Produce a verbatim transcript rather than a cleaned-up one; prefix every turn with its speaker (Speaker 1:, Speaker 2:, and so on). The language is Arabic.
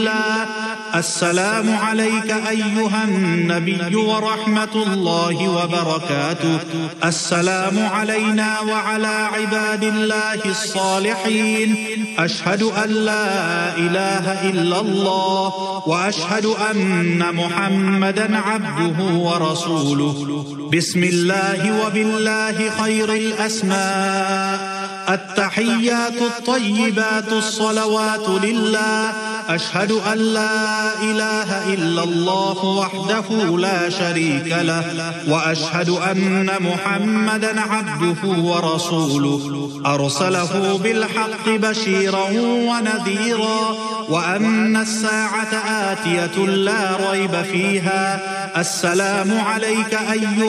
Speaker 1: السلام عليك أيها النبي ورحمة الله وبركاته. السلام علينا وعلى عباد الله الصالحين. أشهد أن لا إله إلا الله وأشهد أن محمدا عبده ورسوله. بسم الله وبالله خير الأسماء. التحيات الطيبات الصلوات لله. أشهد أن لا إله إلا الله وحده لا شريك له وأشهد أن محمدا عبده ورسوله. أرسله بالحق بشيرا ونذيرا وأن الساعة آتية لا ريب فيها. السلام عليك أيها